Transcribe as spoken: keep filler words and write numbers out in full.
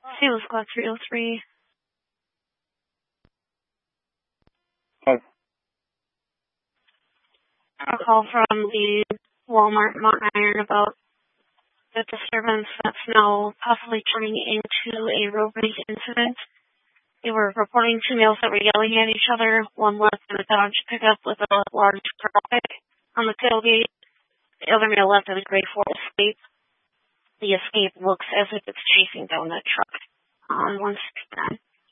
Sales Squad three oh three. Oh. A call from the Walmart Mount Iron about the disturbance that's now possibly turning into a road rage incident. They were reporting two males that were yelling at each other. One left in a Dodge pickup with a large graphic on the tailgate. The other male left in a gray Ford Escape. The Escape looks as if it's chasing down that truck on one sixty-nine.